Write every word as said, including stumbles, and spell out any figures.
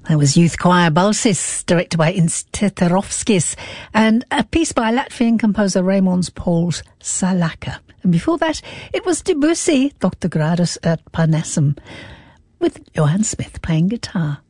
That was Youth Choir Balsis, directed by Insteterovskis, and a piece by Latvian composer Raimons Pauls Salaka. And before that, it was Debussy, Doctor Gradus at Parnassum, with Johann Smith playing guitar.